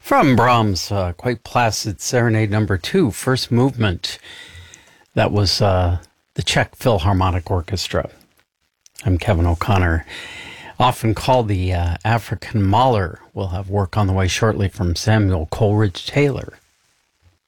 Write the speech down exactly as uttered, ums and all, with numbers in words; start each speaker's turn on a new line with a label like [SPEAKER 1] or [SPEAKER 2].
[SPEAKER 1] From Brahms' uh, quite placid Serenade Number Two, first movement. That was uh, the Czech Philharmonic Orchestra. I'm Kevin O'Connor, often called the uh, African Mahler. We'll have work on the way shortly from Samuel Coleridge Taylor.